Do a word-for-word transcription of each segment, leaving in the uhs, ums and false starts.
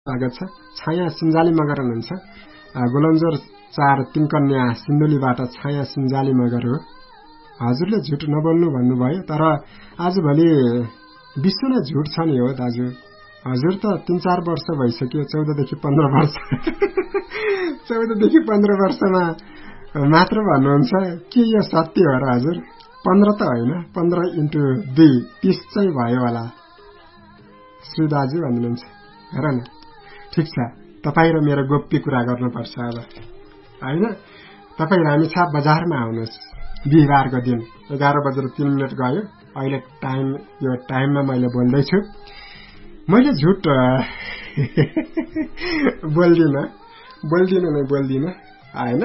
स्वागत छ। छाया सिन्जाली मगर हुनुहुन्छ। गोलन्जोर चार तीन कन्या सिन्धुलीबाट छाया सिन्जाली मगर हो। हजुरले झुट नबोल्नु भन्नुभयो, तर आजभोलि विश्वमा झुट छ नि हो दाजु। हजुर त तीन चार वर्ष भइसक्यो, चौधदेखि पन्ध्र वर्ष चौधदेखि पन्ध्र वर्षमा मात्र भन्नुहुन्छ के यो सत्य हो र हजुर? पन्ध्र त होइन, पन्ध्र इन्टु दुई तीस चाहिँ भयो होला श्री दाजु भन्नुहुन्छ। हेर न, ठिक छ, तपाईँ र मेरो गोप्य कुरा गर्नुपर्छ अब, होइन? तपाईँ रामेछाप बजारमा आउनुहोस् बिहिबारको दिन। एघार बजेर तीन मिनट गयो अहिले टाइम। यो टाइममा मैले बोल्दैछु। मैले झुट बोल्दिनँ बोल्दिनँ नै बोल्दिनँ होइन।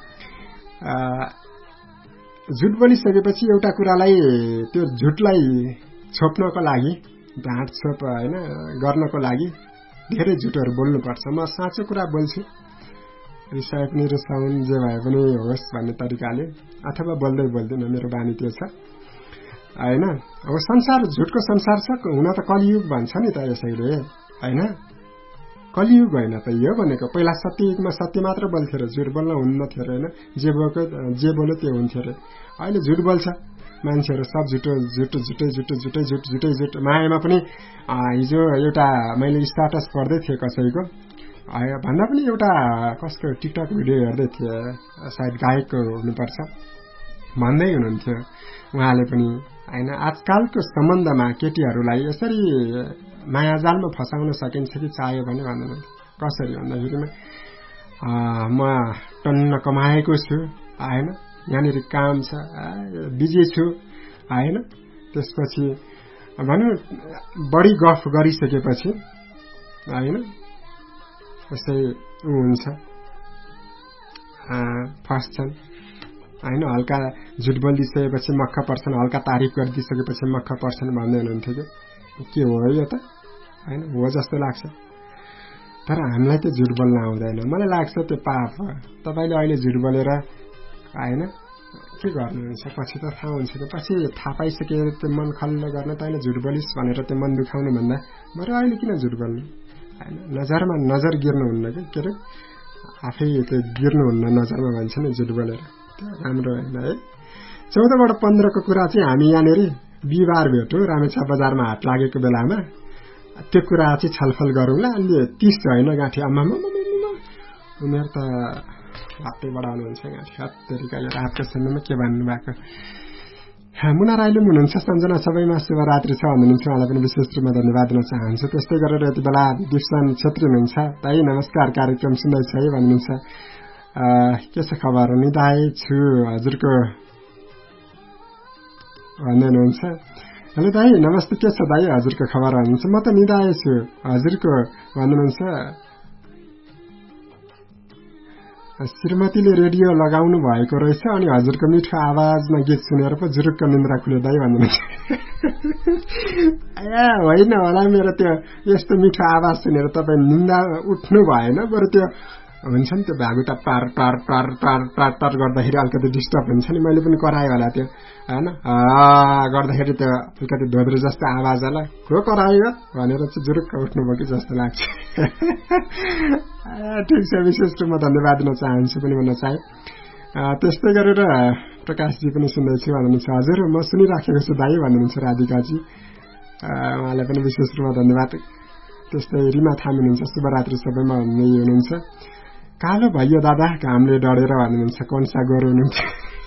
झुट बोलिसकेपछि एउटा कुरालाई, त्यो झुटलाई छोप्नको लागि, ढाँट छोप होइन गर्नको लागि धेरै झुटहरू बोल्नुपर्छ। म साँचो कुरा बोल्छु, रिसाए पनि रिसाउन्, जे भए पनि होस् भन्ने तरिकाले, अथवा बोल्दै बोल्दिनँ, मेरो बानी त्यो छ होइन। अब संसार झुटको संसार छ, हुन त कलियुग भन्छ नि त यसैले, होइन? कलियुग होइन त यो भनेको। पहिला सत्य युगमा सत्य मात्र बोल्थ्यो र झुट बोल्न हुन्न थियो र, होइन? जे बोल्यो जे बोल्यो त्यो हुन्थ्यो अरे। अहिले झुट बोल्छ मान्छेहरू, सब झुटो झुट झुटै झुटो झुटै झुट झुटै झुट। मायामा पनि हिजो एउटा मैले स्ट्याटस पढ्दै थिएँ कसैको, भन्दा पनि एउटा कसको टिकटक भिडियो हेर्दै थिएँ, सायद गायकको हुनुपर्छ, भन्दै हुनुहुन्थ्यो उहाँले पनि, होइन? आजकलको सम्बन्धमा केटीहरूलाई यसरी मायाजालमा फसाउन सकिन्छ कि चाहियो भने भन्दैन। कसरी भन्दाखेरिमा म टन्न कमाएको छु, होइन? यहाँनिर काम छ, बिजी छु, होइन? त्यसपछि भनौँ बढी गफ गरिसकेपछि, होइन, यसै ऊ हुन्छ, फस्छन्, होइन? हल्का झुट बोलिदिसकेपछि मक्ख पर्छन्, हल्का तारिफ गरिदिइसकेपछि मक्ख पर्छन् भन्दै हुनुहुन्थ्यो कि के हो यो त, होइन? हो जस्तो लाग्छ। तर हामीलाई त झुट बोल्न आउँदैन। मलाई लाग्छ त्यो पाप हो। तपाईँले अहिले झुट बोलेर, होइन, के गर्नुहुन्छ? पछि त थाहा हुन्छ कि, पछि थाहा पाइसकेर त्यो मन खल्लो गर्न तैँले झुट बोलिस् भनेर त्यो मन दुखाउनु भन्दा बरु अहिले किन झुट बोल्नु, होइन? नजरमा नजर गिर्नुहुन्न कि, के अरे आफै त्यो गिर्नुहुन्न नजरमा भन्छ नि झुट बोलेर, त्यो राम्रो होइन है। चौधबाट पन्ध्रको कुरा चाहिँ हामी यहाँनिर बिहिबार भेटौँ रामेछाप बजारमा हाट लागेको बेलामा, त्यो कुरा चाहिँ छलफल गरौँला। अनि तीस होइन गाँठी, आम्मामा उमेर त हातै बढाउनुहुन्छ गाँठी, हत्तेरिका यो रातको समयमा के भन्नुभएको। मुना राईले पनि हुनुहुन्छ। सम्झना सबैमा शुभरात्रि छ भन्नुहुन्छ, उहाँलाई पनि विशेष रूपमा धन्यवाद दिन चाहन्छु। त्यस्तै गरेर यति बेला दिप्सन छेत्री हुनुहुन्छ, दाइ नमस्कार, कार्यक्रम सुन्दैछ है भन्नुहुन्छ। के छ खबर? निदाय छु हजुरको भन्दै हुनुहुन्छ। हेलो दाइ नमस्ते, के छ दाइ हजुरको खबर भन्नुहुन्छ। म त निदाय छु हजुरको भन्नुहुन्छ। श्रीमतीले रेडियो लगाउनु भएको रहेछ अनि हजुरको मिठो आवाजमा गीत सुनेर पो जुरुक्क निन्द्रा खुल्यो दाइ भन्नुहुन्छ। ए होइन होला, मेरो त्यो यस्तो मिठो आवाज सुनेर तपाईँ निन्दा उठ्नु भएन, बरु त्यो हुन्छ नि त्यो भागुता पार पार पार पार पार पार गर्दाखेरि अलिकति डिस्टर्ब हुन्छ नि। मैले पनि कराएँ होला त्यो, होइन? गर्दाखेरि त्यो अलिकति धोद्रो जस्तो आवाज होला, को करायो भनेर चाहिँ जुरुक्क उठ्नुभयो कि जस्तो लाग्छ। ठिक छ, विशेष रूपमा धन्यवाद दिन चाहन्छु पनि भन्न चाहे। त्यस्तै गरेर प्रकाशजी पनि सुन्दैछु भन्नुहुन्छ। हजुर म सुनिराखेको छु दाइ भन्नुहुन्छ राधिकाजी, उहाँलाई पनि विशेष रूपमा धन्यवाद। त्यस्तै रिमा थामी हुनुहुन्छ, शुभरात्रि सबैमा भन्दै हुनुहुन्छ। कालो भइयो दादा घामले डढेर भन्नुहुन्छ। कन्सा गोरु हुनुहुन्छ।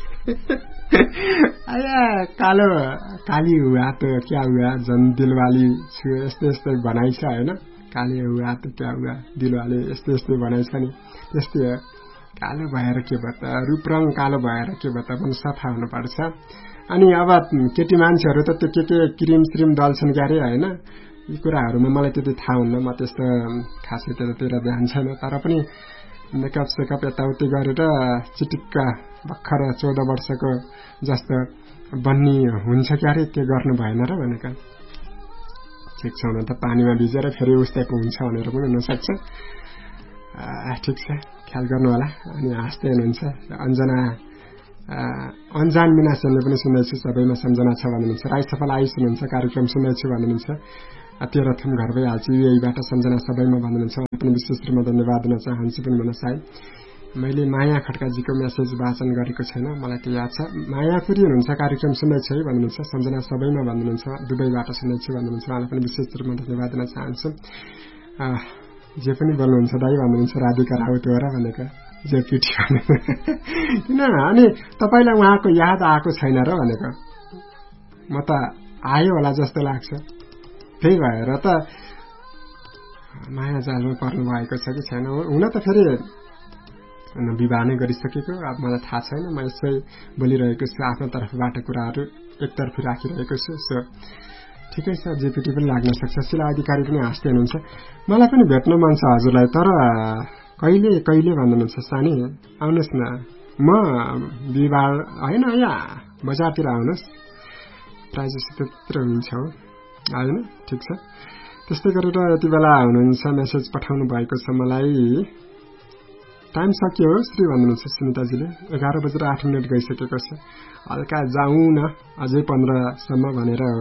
आया कालो काली हुआ त क्या हुआ, झन् दिलवाली छु, यस्तै यस्तै भनाइ छ, होइन? काली हुआ त क्या हुआ, दिलवाली, यस्तै यस्तै भनाइ छ नि। त्यस्तै हो, कालो भएर के भयो त, रूपरङ कालो भएर के भयो त, पनि सफा हुनुपर्छ। अनि अब केटी मान्छेहरू त त्यो के के क्रिम श्रिम दल्छन् क्यारे, होइन? यी कुराहरूमा मलाई त्यति थाहा हुन्न, म त्यस्तो खासै त्यतातिर ध्यान छैन। तर पनि मेकअप सेकअप यताउति गरेर चिटिक्क भर्खर चौध वर्षको जस्तो बन्नी हुन्छ क्यारे, त्यो गर्नु भएन र भनेको। ठिक छ, हुन त पानीमा भिजेर फेरि उस्तै हुन्छ भनेर पनि हुनसक्छ। ठिक छ, ख्याल गर्नु होला। अनि हाँस्दै हुनुहुन्छ। अन्जना अन्जान मिना सेनले पनि सुन्दैछु, सबैमा सम्झना छ भन्नुहुन्छ। राई सफल आइस हुनुहुन्छ, कार्यक्रम सुन्दैछु भन्नुहुन्छ। तेह्र थुम घर भइहाल्छ यहीबाट सम्झना सबैमा भन्नुहुन्छ पनि विशेष रूपमा धन्यवाद दिन चाहन्छु पनि भन्न चाहे मैले माया खड्काजीको मेसेज वाचन गरेको छैन मलाई त्यो याद छ माया फेरि हुनुहुन्छ कार्यक्रम सुन्दै छ है भन्नुहुन्छ सम्झना सबैमा भन्नुहुन्छ दुबईबाट सुन्दैछु भन्नुहुन्छ उहाँलाई पनि विशेष रूपमा धन्यवाद दिन चाहन्छु जे पनि बोल्नुहुन्छ दाइ भन्नुहुन्छ राधिका राउत हो र भनेको जे पिटी भन्नु किन अनि तपाईँलाई उहाँको याद आएको छैन र भनेको म त आयो होला जस्तो लाग्छ त्यही भएर त माया जालमा पर्नु भएको छ कि छैन हुन त फेरि विवाह नै गरिसकेको अब मलाई थाहा छैन म यसै बोलिरहेको छु आफ्नो तर्फबाट कुराहरू एकतर्फी राखिरहेको छु सो ठिकै छ जेपिटी पनि लाग्न सक्छ शिला अधिकारी पनि हाँस्दै हुनुहुन्छ मलाई पनि भेट्न मन छ हजुरलाई तर कहिले कहिले भन्नुहुन्छ सानी आउनुहोस् न म विवाह होइन यहाँ बजारतिर आउनुहोस् प्रायः जस्तो त्यत्र हुन्छ हो होइन ठिक छ त्यस्तै गरेर यति बेला हुनुहुन्छ मेसेज पठाउनु भएको छ मलाई टाइम सकियो श्री भन्नुहुन्छ सुनिताजीले एघार बजेर आठ मिनट गइसकेको छ हल्का जाउँ न अझै पन्ध्रसम्म भनेर हो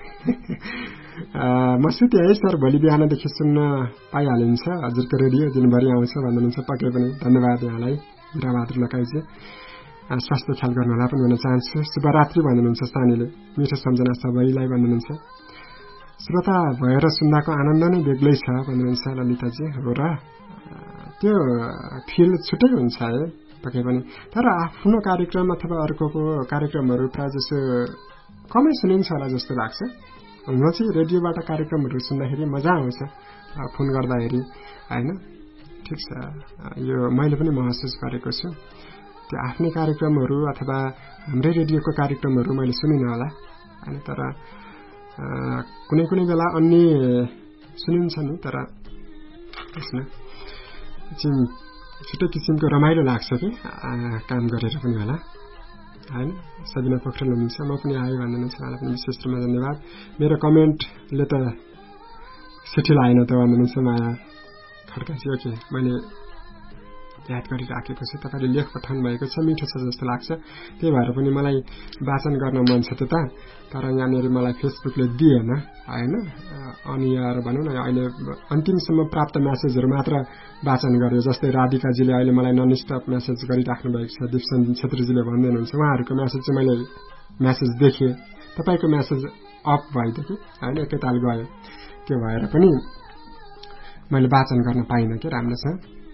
म सुते है सर भोलि बिहानदेखि सुन्न पाइहालिन्छ हजुरको रेडियो दिनभरि आउँछ भन्नुहुन्छ पक्कै पनि धन्यवाद यहाँलाई हीराबहादुर लकाईजी स्वास्थ्य ख्याल गर्नु होला पनि भन्न चाहन्छु शुभरात्रि भन्नुहुन्छ सानीले मिठो सम्झना सबैलाई भन्नुहुन्छ श्रोता भएर सुन्दाको आनन्द नै बेग्लै छ भन्नुहुन्छ ललिताजी हो र त्यो फिल छुट्टै हुन्छ है पक्कै पनि तर आफ्नो कार्यक्रम अथवा अर्कोको कार्यक्रमहरू प्रायः जसो कमै सुनिन्छ होला जस्तो लाग्छ हुन चाहिँ रेडियोबाट कार्यक्रमहरू सुन्दाखेरि मजा आउँछ फोन गर्दाखेरि होइन ठिक छ यो मैले पनि महसुस गरेको छु त्यो आफ्नै कार्यक्रमहरू अथवा हाम्रै रेडियोको कार्यक्रमहरू मैले सुनिनँ होला होइन तर कुनै कुनै बेला अन्य सुनिन्छ नि तर त्यसमा छुट्टै किसिमको रमाइलो लाग्छ कि काम गरेर पनि होला होइन सबिना पोखरेल हुनुहुन्छ म पनि आएँ भन्नुहुन्छ उहाँलाई पनि विशेष रूपमा धन्यवाद मेरो कमेन्टले त सिठी लागेन त भन्नुहुन्छ माया खड्काजी ओके मैले याद गरिराखेको छु तपाईँले लेख पठाउनु भएको छ मिठो छ जस्तो लाग्छ त्यही भएर पनि मलाई वाचन गर्न मन छ त्यता तर यहाँनिर मलाई फेसबुकले दिएन होइन अनियर भनौँ न अहिले अन्तिमसम्म प्राप्त म्यासेजहरू मात्र वाचन गर्यो जस्तै राधिकाजीले अहिले मलाई नन स्टप म्यासेज गरिराख्नु भएको छ दिपसन छेत्रीजीले भन्दै हुनुहुन्छ उहाँहरूको म्यासेज चाहिँ मैले म्यासेज देखेँ तपाईँको म्यासेज अफ भइदियो कि होइन एकैताल गयो त्यो भएर पनि मैले वाचन गर्न पाइनँ कि राम्रोसँग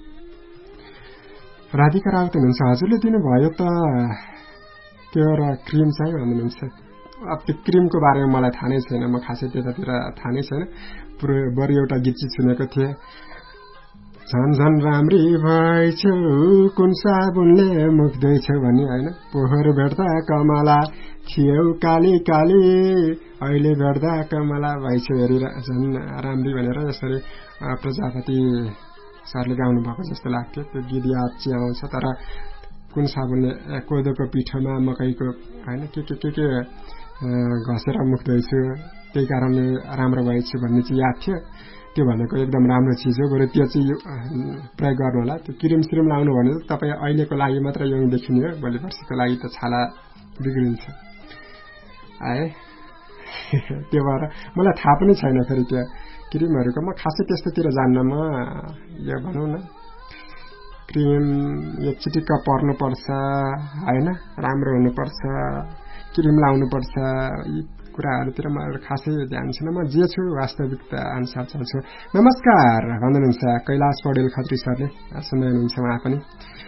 राधिका राउत हुनुहुन्छ हजुरले दिनुभयो त त्यो एउटा क्रिम चाहिँ भन्नुहुन्छ अब त्यो क्रिमको बारेमा मलाई थाहा नै छैन म खासै त्यतातिर थाहा नै छैन पुरो बरु एउटा गीत चाहिँ सुनेको थिएँ झन झन राम्री भएछौ कुन साबुनले मुख्दैछौ भन्ने होइन पोहोर भेट्दा कमला थियौ काली काली अहिले भेट्दा कमला भएछौ हेरेर झन राम्री भनेर यसरी प्रजापति सरले गाउनु भएको जस्तो लाग्थ्यो त्यो गीत याद चाहिँ आउँछ तर कुन साबुनले कोदोको पिठोमा मकैको होइन के के के के घसेर मुख्दैछु त्यही कारणले राम्रो भएछु भन्ने चाहिँ याद थियो त्यो भनेको एकदम राम्रो चिज हो बरु त्यो चाहिँ प्रयोग गर्नु होला त्यो क्रिम सिरिम लाउनु भने तपाईँ अहिलेको लागि मात्र यङ देखिने हो भोलि वर्षको लागि त छाला बिग्रिन्छ है त्यो भएर मलाई थाहा पनि छैन फेरि त्यो क्रिमहरूको म खासै त्यस्तोतिर जान्न म यो भनौँ न क्रिम यो चिटिक्क पर्नुपर्छ होइन राम्रो हुनुपर्छ क्रिम लाउनुपर्छ यी कुराहरूतिर म खासै ध्यान छैन म जे छु वास्तविकता अनुसार चल्छु नमस्कार भन्नुहुन्छ कैलाश पौडेल खत्री सरले सुन्दै हुनुहुन्छ उहाँ पनि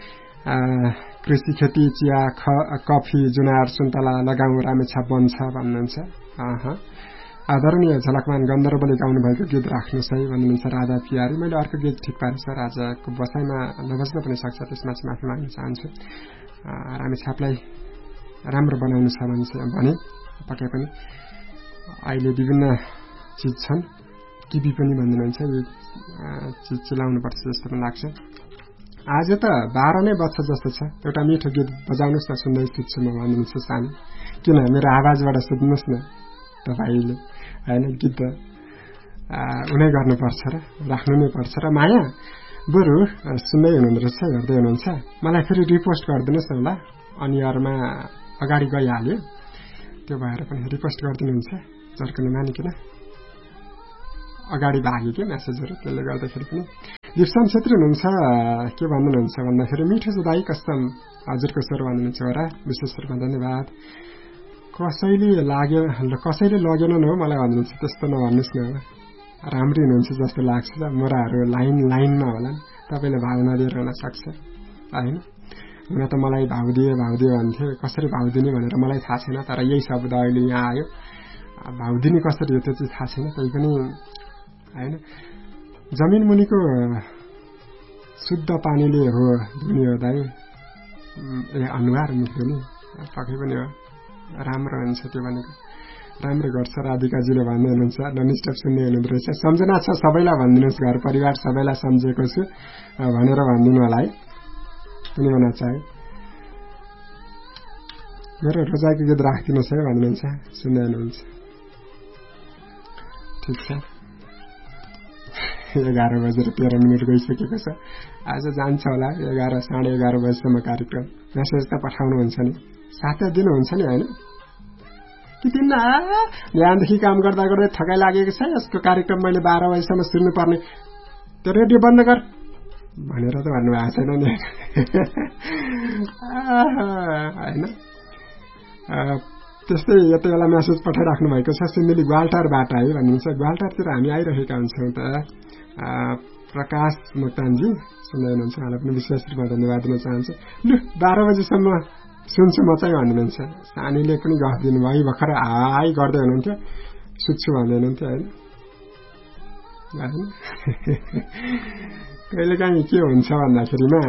कृषि खेती चिया कफी जुनार सुन्तला लगाउँ रामेछाप बन्छ भन्नुहुन्छ अह आदरणीय झलकमान गन्धर्वले गाउनु भएको गीत राख्नुहोस् है भन्नुहुन्छ राधा पियारी मैले अर्को गीत ठिक पारेँ सर आजको बसाइमा नबज्न पनि सक्छ त्यसमा चाहिँ माफी माग्न चाहन्छु रामेछापलाई राम्रो बनाउनु छ भने पक्कै पनि अहिले विभिन्न चिज छन् किबी पनि भनिदिनुहुन्छ यो चिज चिलाउनुपर्छ जस्तो पनि लाग्छ आज त बाह्र नै बज्छ जस्तो छ एउटा मिठो गीत बजाउनुहोस् न सुन्दै सुत्छु म भन्नुहुन्छ सानो किन मेरो आवाजबाट सुत्नुहोस् न तपाईँले होइन गीत त उनै गर्नुपर्छ र राख्नु नै पर्छ र माया बरु सुन्दै हुनुहुँदो रहेछ हेर्दै हुनुहुन्छ मलाई फेरि रिपोस्ट गरिदिनुहोस् न ल अनियरमा अगाडि गइहाल्यो त्यो भएर पनि रिक्वेस्ट गरिदिनुहुन्छ झर्कनु मानिकन अगाडि भाग्यो के मेसेजहरू, त्यसले गर्दाखेरि पनि। दिप्सन छेत्री हुनुहुन्छ, के भन्नुहुन्छ भन्दाखेरि मिठो छ दाई कस्टम हजुरको स्वर भन्नुहुन्छ हो र, विशेष रूपमा धन्यवाद। कसैले लाग्यो कसैले लगेनन् हो मलाई भन्नुहुन्छ, त्यस्तो नभन्नुहोस् न, राम्रै हुनुहुन्छ जस्तो लाग्छ। मोराहरू लाइन लाइनमा होलान्, तपाईँले भाव नदिएर हुन सक्छ होइन। हुन त मलाई भाव दिए भाव दिए भन्थ्यो, कसरी भाव दिने भनेर मलाई थाहा छैन, तर यही शब्द अहिले यहाँ आयो। भाव दिने कसरी हो त्यो चाहिँ थाहा छैन, तै पनि होइन। जमिन मुनिको शुद्ध पानीले हो धुने हो दाइ, ए अनुहार मुख्य नि पक्कै पनि हो, राम्रो हुन्छ त्यो भनेको, राम्रो गर्छ राधिकाजीले भन्दै हुनुहुन्छ। ननस्टप सुन्ने हुनुहुँदो रहेछ, सम्झना छ सबैलाई भनिदिनुहोस्, घर परिवार सबैलाई सम्झेको छु भनेर भनिदिनु होला है, पनि भन्न चाहे। मेरो रोजाइको गीत राखिदिनुहोस् है भन्नुहुन्छ, सुन्दै हुनुहुन्छ। ठिक छ, एघार बजेर तेह्र मिनट गइसकेको छ। आज जान्छ होला एघार साढे एघार बजीसम्म कार्यक्रम। मेसेज त पठाउनुहुन्छ नि, साथै दिनुहुन्छ नि होइन कि तिन बिहानदेखि काम गर्दा गर्दै थकाइ लागेको छ, यसको कार्यक्रम मैले बाह्र बजीसम्म सुन्नुपर्ने, त्यो रेडियो बन्द गर भनेर त भन्नुभएको छैन नि होइन। त्यस्तै यति बेला मेसेज पठाइराख्नु भएको छ सिन्धुली ग्वाल्टारबाट है भन्नुहुन्छ। ग्वाल्टारतिर हामी आइरहेका हुन्छौँ त। प्रकाश मोक्तानजी सुन्दै हुनुहुन्छ, उहाँलाई पनि विशेष रूपमा धन्यवाद दिन चाहन्छु। लु बाह्र बजीसम्म सुन्छु म चाहिँ भन्नुहुन्छ। सानीले पनि गफ दिनुभयो, भर्खर हाई गर्दै हुनुहुन्थ्यो, सुत्छु भन्दै हुनुहुन्थ्यो होइन। कहिलेकाहीँ के हुन्छ भन्दाखेरिमा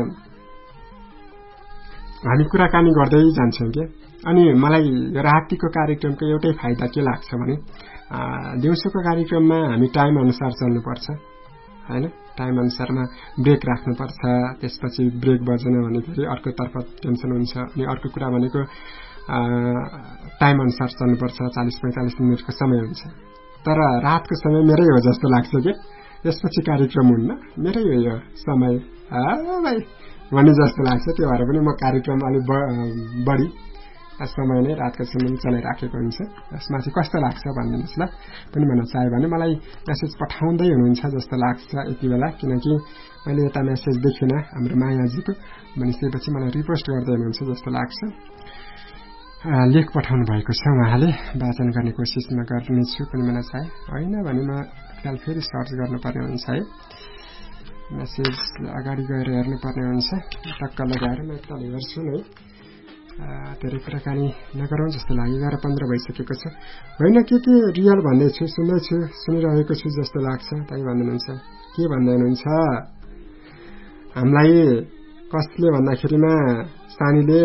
हामी कुराकानी गर्दै जान्छौँ क्या। अनि मलाई रातिको कार्यक्रमको एउटै फाइदा के लाग्छ भने दिउँसोको कार्यक्रममा हामी टाइम अनुसार चल्नुपर्छ होइन, टाइम अनुसारमा ब्रेक राख्नुपर्छ। त्यसपछि ब्रेक बजेन भने फेरि अर्कोतर्फ टेन्सन हुन्छ। अनि अर्को कुरा भनेको टाइम अनुसार चल्नुपर्छ, चालिस पैँतालिस मिनटको समय हुन्छ। तर रातको समय मेरै हो जस्तो लाग्छ कि यसपछि कार्यक्रम हुन्न, मेरै हो यो समय भाइ भन्ने जस्तो लाग्छ। त्यो भएर पनि म कार्यक्रम अलिक बढी समय नै रातको समय चलाइराखेको हुन्छ। यसमाथि कस्तो लाग्छ भनिदिनुहोस् ल, पनि भन्न चाह्यो भने। मलाई मेसेज पठाउँदै हुनुहुन्छ जस्तो लाग्छ यति बेला, किनकि मैले यता मेसेज देखिनँ हाम्रो मायाजीको, भनेपछि मलाई रिपोस्ट गर्दै हुनुहुन्छ जस्तो लाग्छ। लेख पठाउनु भएको छ उहाँले, वाचन गर्ने कोसिसमा गर्नेछु पनि भन्न चाहे होइन भने म फिलहाल फेरि सर्च गर्नुपर्ने हुन्छ है। मेसेज अगाडि गएर हेर्नुपर्ने हुन्छ, टक्क लगाएर म एकताल हेर्छु नै। धेरै कुराकानी नगरौँ जस्तो लाग्यो, एघार पन्ध्र भइसकेको छ होइन। के के रियल भन्दैछु, सुन्दैछु, सुनिरहेको छु जस्तो लाग्छ ताई भन्नुहुन्छ। के भन्दै हुनुहुन्छ हामीलाई कसले भन्दाखेरिमा सानीले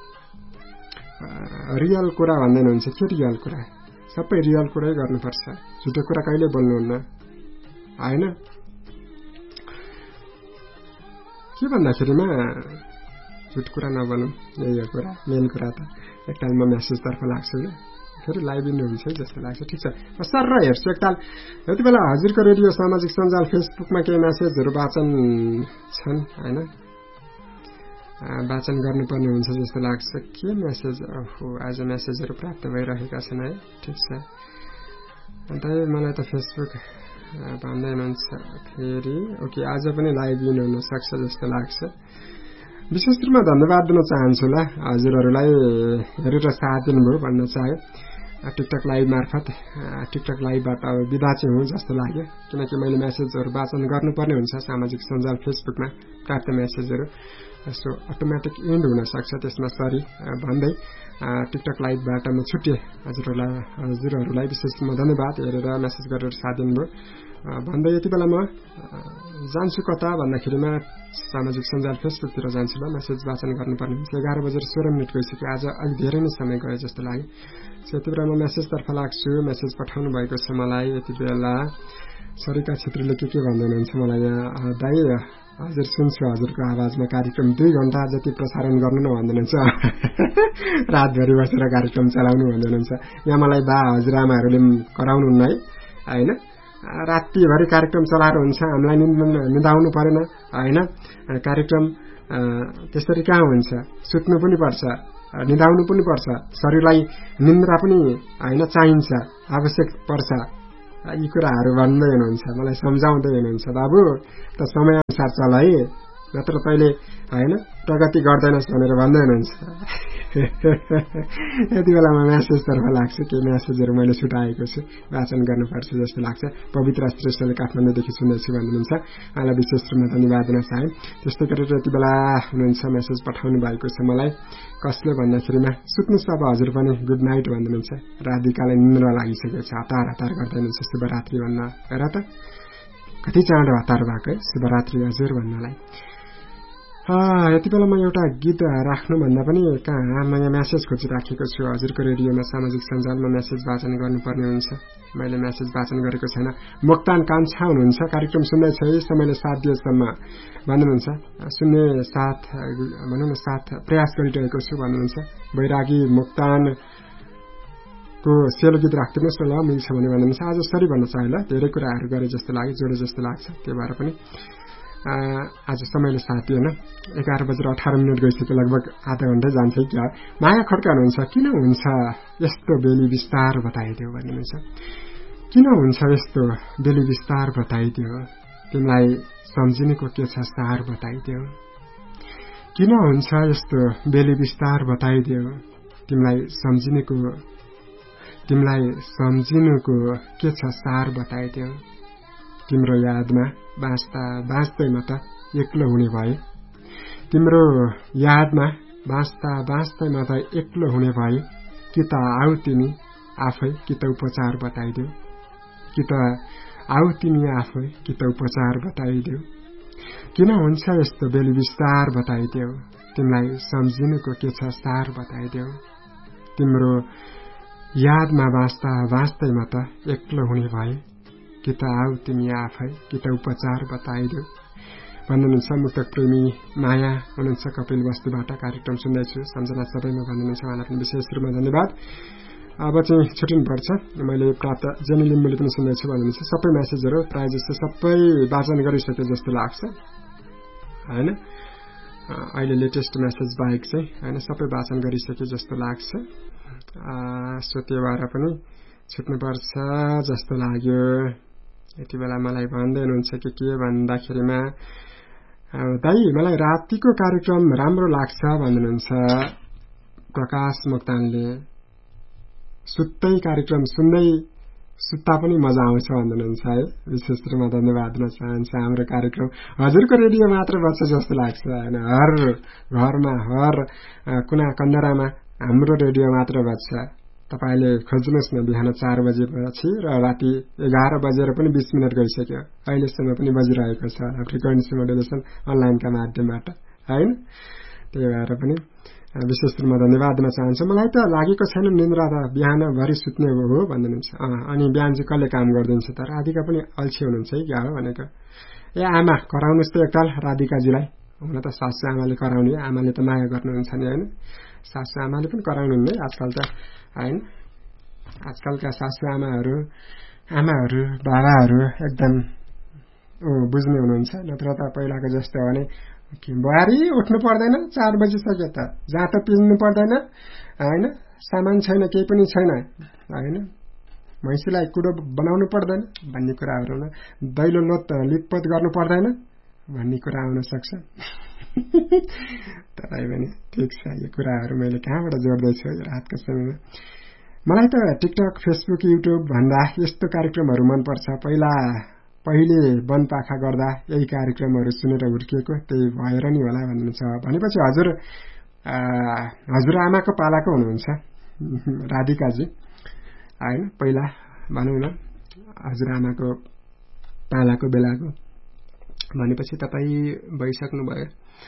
रियल कुरा भन्दै हुनुहुन्छ। के रियल कुरा? सबै रियल कुरै गर्नुपर्छ, झुटो कुरा कहिले बोल्नुहुन्न होइन। के भन्दाखेरिमा झुट कुरा नबनौँ, यही हो कुरा, मेन कुरा त। एकताल म मेसेजतर्फ लाग्छु क्या, फेरि लाइभ इन हुन्छ है जस्तो लाग्छ। ठिक छ, म सर र हेर्छु एकताल। यति बेला हजुरको रेडियो सामाजिक सञ्जाल फेसबुकमा केही मेसेजहरू वाचन छन् होइन, वाचन गर्नुपर्ने हुन्छ जस्तो लाग्छ। के मेसेज? ओहो, आज मेसेजहरू प्राप्त भइरहेका छन् है। ठिक छ, अन्त मलाई त फेसबुक भन्दै हुनुहुन्छ फेरि। ओके, आज पनि लाइभ इन हुन सक्छ जस्तो लाग्छ। विशेष रूपमा धन्यवाद दिन चाहन्छु ल हजुरहरूलाई, हेरेर साथ दिनुभयो भन्न चाहे। टिकटक लाइभ मार्फत टिकटक लाइभबाट अब बिदा चाहिँ हुँ जस्तो लाग्यो, किनकि मैले मेसेजहरू वाचन गर्नुपर्ने हुन्छ सामाजिक सञ्जाल फेसबुकमा प्राप्त मेसेजहरू। यस्तो अटोमेटिक इन्ड हुन सक्छ, त्यसमा सरी भन्दै टिकटक लाइभबाट म छुट्टिएँ। हजुरहरूलाई हजुरहरूलाई विशेष रूपमा धन्यवाद, हेरेर मेसेज गरेर साथ दिनुभयो भन्दै यति बेला म जान्छु कता भन्दाखेरिमा सामाजिक सञ्जाल फेसबुकतिर जान्छु ल। मेसेज वाचन गर्नुपर्ने हुन्छ। एघार बजेर सोह्र मिनट गइसक्यो, आज अलिक धेरै नै समय गयो जस्तो लाग्यो। यति बेला म मेसेजतर्फ लाग्छु। मेसेज पठाउनु भएको छ मलाई यति बेला। सरिता छेत्रीले के के भन्दै हुनुहुन्छ मलाई यहाँ, दाइ हजुर सुन्छु हजुरको आवाजमा कार्यक्रम दुई घण्टा जति प्रसारण गर्नु न भन्नुहुन्छ, रातभरि बसेर कार्यक्रम चलाउनु भन्नुहुन्छ। यहाँ मलाई बा हजुरआमाहरूले कराउनुहुन्न है होइन, रातिभरि कार्यक्रम चलाएर हुन्छ, हामीलाई निदाउनु परेन होइन। कार्यक्रम त्यसरी कहाँ हुन्छ, सुत्नु पनि पर्छ, निदाउनु पनि पर्छ, शरीरलाई निन्द्रा पनि होइन चाहिन्छ, आवश्यक पर्छ यी कुराहरू भन्दै हुनुहुन्छ, मलाई सम्झाउँदै हुनुहुन्छ, बाबु त समयअनुसार चल है, नत्र तैँले होइन प्रगति गर्दैनस् भनेर भन्दै हुनुहुन्छ। यति बेला म म्यासेजतर्फ लाग्छु, केही म्यासेजहरू मैले छुटाएको छु, वाचन गर्नुपर्छ जस्तो लाग्छ। पवित्र श्रेष्ठले काठमाडौँदेखि सुन्दैछु भन्नुहुन्छ, उहाँलाई विशेष रूपमा धन्यवाद दिन चाहे। त्यस्तै गरेर यति बेला हुनुहुन्छ म्यासेज पठाउनु भएको छ मलाई, कसले भन्दाखेरिमा सुत्नुहोस् अब हजुर पनि गुड नाइट भन्नुहुन्छ। राधिकालाई निन्द्रा लागिसकेको छ, हतार हतार गर्दै हुनुहुन्छ शुभरात्रि भन्न। हेर त कति चाँडो हतार भएको है शुभरात्रि हजुर भन्नलाई। यति बेला म एउटा गीत राख्नुभन्दा पनि कहाँ म यहाँ म्यासेज खोजिराखेको छु। हजुरको रेडियोमा सामाजिक सञ्जालमा म्यासेज वाचन गर्नुपर्ने हुन्छ, मैले म्यासेज वाचन गरेको छैन। मोक्तान कान्छा हुनुहुन्छ, कार्यक्रम सुन्दैछ है, समयले साथ दिएसम्म भन्नुहुन्छ, सुन्ने साथ भनौँ न साथ प्रयास गरिरहेको छु भन्नुहुन्छ। बैरागी मोक्तानको सेलो गीत राखिदिनुहोस् न ल, मिल्छ भने भन्नुहुन्छ। आज सरी भन्न चाहे ल, धेरै कुराहरू गरे जस्तो लाग्यो, जोडे जस्तो लाग्छ, त्यो भएर पनि आज समयले साथ दिएन। एघार बजेर अठार मिनट गइसक्यो, लगभग आधा घण्टा जान्छ क्या। माया खड्का हुनुहुन्छ, किन हुन्छ यस्तो बेली विस्तार बताइदियो भन्नुहुन्छ। किन हुन्छ यस्तो बेली विस्तार बताइदियो, तिमीलाई सम्झिनेको के छ सार बताइदियो। किन हुन्छ यस्तो बेली विस्तार बताइदियो, तिमीलाई सम्झिनेको तिमीलाई सम्झिनुको के छ सार बताइदियो। तिम्रो यादमा बाँच्दा बाँच्दैमा त एक्लो हुने भए, तिम्रो यादमा बाँच्दा बाँच्दैमा त एक्लो हुने भए, कि त आऊ तिमी आफै कि त उपचार बताइदेऊ, कि त आऊ तिमी आफै कि त उपचार बताइदेऊ। किन हुन्छ यस्तो बेली विस्तार बताइदेऊ, तिमीलाई सम्झिनुको के छ सार बताइदेऊ। तिम्रो यादमा बाँच्दा बाँच्दैमा त एक्लो हुने भए, कि त आऊ तिमी आफै कि त उपचार बताइदेऊ भन्नुहुन्छ। मुक्तक प्रेमी माया हुनुहुन्छ कपिल वस्तुबाट, कार्यक्रम सुन्दैछु सम्झना सबैमा भन्नुहुन्छ, उहाँलाई पनि विशेष रूपमा धन्यवाद। अब चाहिँ छुट्टिनुपर्छ, मैले प्राप्त जेनी लिम्बुले पनि सुन्दैछु भन्नुहुन्छ। सबै म्यासेजहरू प्रायः जस्तो सबै वाचन गरिसके जस्तो लाग्छ होइन, अहिले लेटेस्ट म्यासेज बाहेक चाहिँ होइन सबै वाचन गरिसके जस्तो लाग्छ। सो त्यो भएर पनि छुट्नुपर्छ जस्तो लाग्यो। यति बेला मलाई भन्दै हुनुहुन्छ कि के भन्दाखेरिमा दाइ मलाई रातिको कार्यक्रम राम्रो लाग्छ भन्नुहुन्छ प्रकाश मोक्तानले। सुत्तै कार्यक्रम सुन्दै सुत्ता पनि मजा आउँछ भन्नुहुन्छ है, विशेष रूपमा धन्यवाद दिन चाहन्छ। हाम्रो कार्यक्रम हजुरको रेडियो मात्र बज्छ जस्तो लाग्छ होइन, हर घरमा हर कुना कन्दरामा हाम्रो रेडियो मात्र बज्छ। तपाईले खोज्नुहोस् न बिहान चार बजेपछि र राति एघार बजेर पनि बीस मिनट गइसक्यो, अहिलेसम्म पनि बजिरहेको छ फ्रिक्वेन्सी मोडुलेसन अनलाइनका माध्यमबाट होइन। त्यही भएर पनि विशेष रूपमा धन्यवाद दिन चाहन्छु। मलाई त लागेको छैन निन्द्रा त बिहानभरि सुत्ने हो भन्नुहुन्छ। अनि बिहान चाहिँ कसले काम गरिदिन्छ त, राधिका पनि अल्छी हुनुहुन्छ है क्या हो भनेको। ए आमा कराउनुहोस् त एकताल राधिकाजीलाई, हुन त सासु आमाले कराउने, आमाले त माया गर्नुहुन्छ नि होइन, सासु आमाले पनि कराउनुहुन्न आजकल त होइन। आजकलका सासु आमाहरू आमाहरू बाबाहरू एकदम ओ बुझ्ने हुनुहुन्छ, नत्र त पहिलाको जस्तो हो भने बुहारी उठ्नु पर्दैन चार बजिसक्यो त, जहाँ त पिज्नु पर्दैन होइन, सामान छैन केही पनि छैन होइन, भैँसीलाई कुडो बनाउनु पर्दैन भन्ने कुराहरू, दैलो लोत लिपपोत गर्नु पर्दैन भन्ने कुरा आउन सक्छ। तपाईँ पनि ठिक छ, यो कुराहरू मैले कहाँबाट जोड्दैछु रातको समयमा। मलाई त टिकटक फेसबुक युट्युब भन्दा यस्तो कार्यक्रमहरू मनपर्छ। पहिला पहिले वनपाखा गर्दा यही कार्यक्रमहरू सुनेर हुर्किएको, त्यही भएर नि होला भन्नुहुन्छ। भनेपछि हजुर हजुर आमाको पालाको हुनुहुन्छ राधिकाजी होइन, पहिला भनौँ न हजुर आमाको पालाको बेलाको भनेपछि तपाईँ भइसक्नुभयो।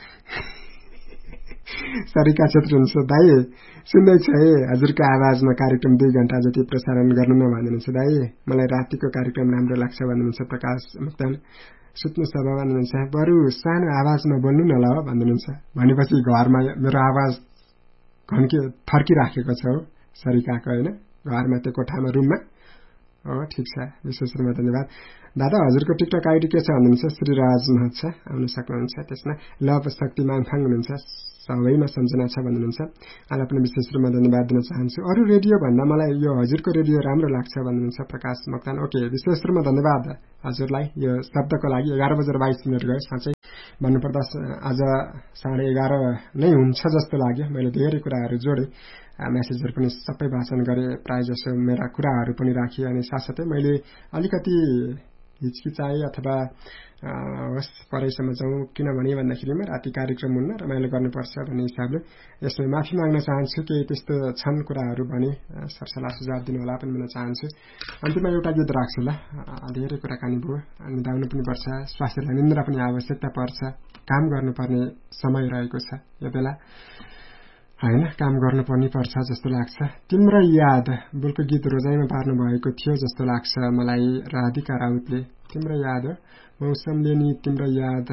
सरिका क्षेत्र हुन्छ दाइ सुन्दैछ है, हजुरको आवाजमा कार्यक्रम दुई घण्टा जति प्रसारण गर्नु न भन्नुहुन्छ दाइ, मलाई रातिको कार्यक्रम राम्रो लाग्छ भन्नुहुन्छ प्रकाश मुक्तान। सुत्नु सब भन्नुहुन्छ, बरु सानो आवाजमा बोल्नु न ल भन्नुहुन्छ। भनेपछि घरमा मेरो आवाज घन्के थर्किराखेको छ हो सरिकाको होइन, घरमा त्यो कोठामा रुममा हो। ठिक छ, विशेष रूपमा धन्यवाद। दादा हजुरको टिकटक आइडी के छ भन्नुहुन्छ, श्रीराज महत छ, आउन सक्नुहुन्छ। त्यसमा लभ शक्ति माङफाङ हुनुहुन्छ, सबैमा सम्झना छ भन्नुहुन्छ। आजलाई पनि विशेष रूपमा धन्यवाद दिन चाहन्छु। अरू रेडियो भन्दा मलाई यो हजुरको रेडियो राम्रो लाग्छ भन्नुहुन्छ प्रकाश मोक्तान। ओके, विशेष रूपमा धन्यवाद हजुरलाई यो शब्दको लागि। एघार बजेर बाइस मिनट गयो। साँच्चै भन्नुपर्दा आज साढे एघार नै हुन्छ जस्तो लाग्यो। मैले धेरै कुराहरू जोडेँ, म्यासेजहरू पनि सबै वाचन गरेँ, प्रायः जसो मेरा कुराहरू पनि राखेँ। अनि साथसाथै मैले अलिकति हिचकिचाएँ अथवा होस् परेसम्म जाउँ, किनभने भन्दाखेरिमा राति कार्यक्रम हुन्न, रमाइलो गर्नुपर्छ भन्ने हिसाबले यसमा माफी माग्न चाहन्छु। केही त्यस्तो छन् कुराहरू भने सरसल्लाह सुझाव दिनु होला पनि भन्न चाहन्छु। अन्तिममा एउटा गीत राख्छु ल। धेरै कुराकानी भयो, निदाउनु पनि पर्छ, स्वास्थ्यलाई निन्द्रा पनि आवश्यकता पर्छ, काम गर्नुपर्ने समय रहेको छ यो बेला हैन, काम गर्नुपर्ने पर्छ जस्तो लाग्छ। तिम्रो याद बुलको गीत रोजाइमा पार्नु भएको थियो जस्तो लाग्छ मलाई राधिका राउतले। तिम्रो याद मौसमले नि तिम्रो याद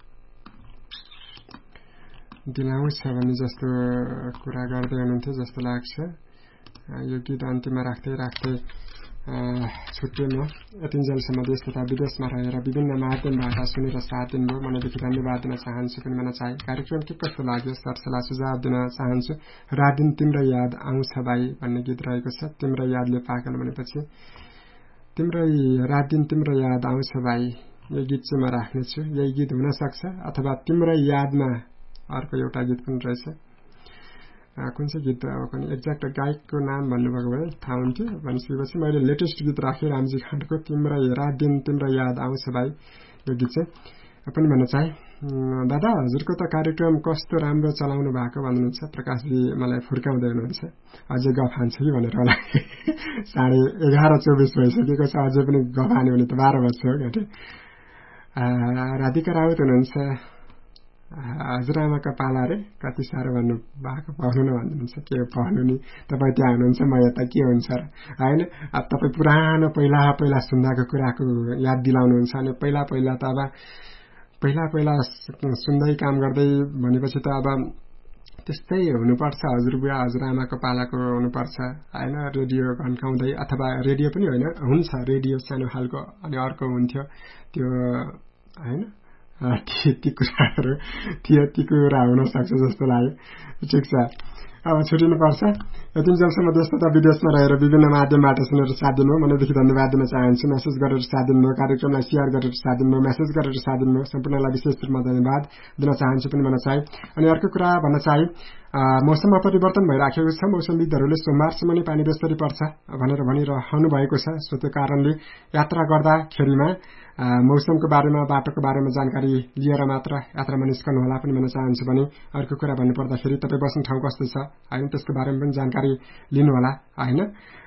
दिलाउँछ भन्ने जस्तो कुरा गर्दै हुनुहुन्थ्यो जस्तो लाग्छ। यो गीत अन्तिममा राख्दै राख्दै छुट्यो म। यतिन्जेलसम्म देश तथा विदेशमा रहेर विभिन्न माध्यमबाट सुनेर साथ दिनुभयो, मनदेखि धन्यवाद दिन चाहन्छु पनि भन्न चाहे। कार्यक्रम के कस्तो लाग्यो सरसल्लाह सुझाव दिन चाहन्छु। रात दिन तिम्रो याद आउँछ भाइ भन्ने गीत रहेको छ। तिम्रो यादले पागल भनेपछि तिम्रो रात दिन तिम्रो याद आउँछ भाइ, यो गीत चाहिँ म राख्नेछु। यही गीत हुन सक्छ अथवा तिम्रो यादमा अर्को एउटा गीत पनि रहेछ। कुन चाहिँ गीत अब पनि एक्ज्याक्ट गायकको नाम भन्नुभएको भए थाहा हुन्थ्यो। भनिसकेपछि मैले लेटेस्ट गीत राखेँ रामजी खाँडको तिम्रो रात दिन तिम्रो याद आउँछ भाइ, यो गीत चाहिँ पनि भन्न चाहे। दादा हजुरको त कार्यक्रम कस्तो राम्रो चलाउनु भएको भन्नुहुन्छ। प्रकाशजी मलाई फुर्काउँदै हुनुहुन्छ, अझै गफ हान्छ कि भनेर होला। साढे एघार चौबिस भइसकेको छ, अझै पनि गफ हान्यो भने त बाह्र बज्छ हो घटे। राधिका राउत हुनुहुन्छ। हजुरआमाका पाला रे कति साह्रो भन्नु भएको, पढ्नु न भन्नुहुन्छ। के पढ्नु नि, तपाईँ त्यहाँ हुनुहुन्छ, म यता के हुन्छ र होइन। अब तपाईँ पुरानो पहिला पहिला सुन्दाको कुराको याद दिलाउनुहुन्छ अनि पहिला पहिला त अब पहिला पहिला सुन्दै काम गर्दै भनेपछि त अब त्यस्तै हुनुपर्छ। हजुरबुवा हजुरआमाको पालाको हुनुपर्छ होइन। रेडियो घन्काउँदै अथवा रेडियो पनि होइन, हुन्छ रेडियो सानो खालको, अनि अर्को हुन्थ्यो त्यो होइन। ती कुराहरू थियो, ती कुरा हुन सक्छ जस्तो लाग्यो। ठिक छ, अब छुटिनुपर्छ। यतिन्जेलसम्म देश तथा विदेशमा रहेर विभिन्न माध्यमबाट सुनेर साथ दिनुभयो, मनैदेखि धन्यवाद दिन चाहन्छु। मेसेज गरेर साथ दिनुभयो, कार्यक्रमलाई सेयर गरेर साथ दिनुभयो, मेसेज गरेर साथ दिनुभयो, सम्पूर्णलाई विशेष रूपमा धन्यवाद दिन चाहन्छु पनि भन्न चाहे। अनि अर्को कुरा भन्न चाहे, मौसममा परिवर्तन भइराखेको छ। मौसमविदहरूले सोमबारसम्म नै पानी बेसरी पर्छ भनेर भनिरहनु भएको छ। सो त्यो कारणले यात्रा गर्दाखेरिमा मौसमको बारेमा, बाटोको बारेमा जानकारी लिएर मात्र यात्रामा निस्कनु होला पनि भन्न चाहन्छु। भने अर्को कुरा भन्नुपर्दाखेरि तपाईँ बस्ने ठाउँ कस्तो छ होइन, त्यसको बारेमा पनि जानकारी लिनु होला होइन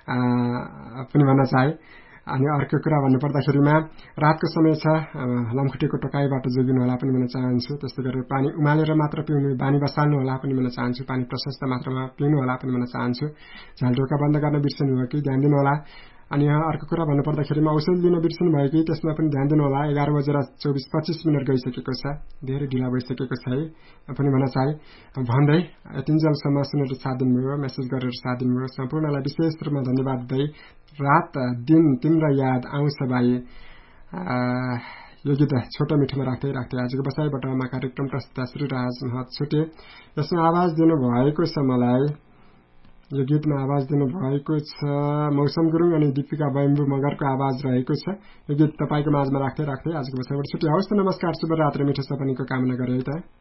पनि भन्न चाहे। अनि अर्को कुरा भन्नुपर्दाखेरिमा रातको समय छ, लामखुट्टेको टोकाइबाट जोगिनु होला पनि भन्न चाहन्छु। त्यस्तै गरेर पानी उमालेर मात्र पिउनु बानी बसाल्नु होला पनि भन्न चाहन्छु। पानी प्रशस्त मात्रामा पिउनु होला पनि भन्न चाहन्छु। झालढोका बन्द गर्न बिर्सनु भयो कि ध्यान दिनु होला। अनि यहाँ अर्को कुरा भन्नुपर्दाखेरिमा औषधि लिन बिर्सनु भयो कि त्यसमा पनि ध्यान दिनु होला। एघार बजेर चौबिस पच्चिस मिनट गइसकेको छ, धेरै ढिला भइसकेको छ है पनि भन्न चाहे। भन्दै यतिन्जेलसम्म सुनेर साथ दिनुभयो, मेसेज गरेर साथ दिनुभयो, सम्पूर्णलाई विशेष रूपमा धन्यवाद दिँदै रात दिन तिम्रो याद आउँछ भाइ यो गीत छोटो मिठोमा राख्दै राख्दै आजको बसाइबाट म कार्यक्रम प्रस्तुता श्रीराज महत छुटे। यसमा आवाज दिनुभएको छ मलाई, यो गीतमा आवाज दिनुभएको छ मौसम गुरुङ अनि दीपिका बैम्बु मगरको आवाज रहेको छ। यो गीत तपाईँको माझमा राख्दै राख्दै आजको बसाइबाट छुटे। हवस् त, नमस्कार, शुभरात्री, मिठो सपनीको कामना गरे है त।